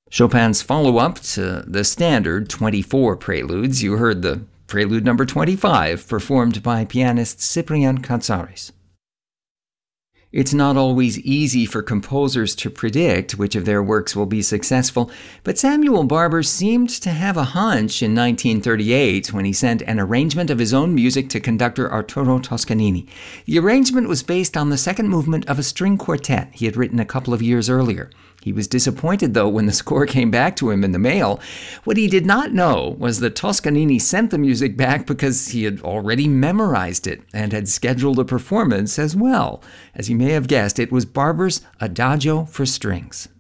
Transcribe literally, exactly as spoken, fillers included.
Chopin's follow-up to the standard twenty-four preludes. You heard the prelude number twenty-five, performed by pianist Cyprien Katsaris. It's not always easy for composers to predict which of their works will be successful, but Samuel Barber seemed to have a hunch in nineteen thirty-eight when he sent an arrangement of his own music to conductor Arturo Toscanini. The arrangement was based on the second movement of a string quartet he had written a couple of years earlier. He was disappointed, though, when the score came back to him in the mail. What he did not know was that Toscanini sent the music back because he had already memorized it and had scheduled a performance as well. As you may have guessed, it was Barber's Adagio for strings.